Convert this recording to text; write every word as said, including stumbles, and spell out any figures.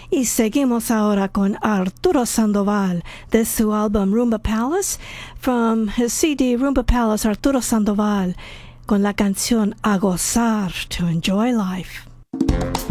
Y seguimos ahora con Arturo Sandoval de su álbum Rumba Palace. From his C D Rumba Palace, Arturo Sandoval con la canción A Gozar, to Enjoy Life.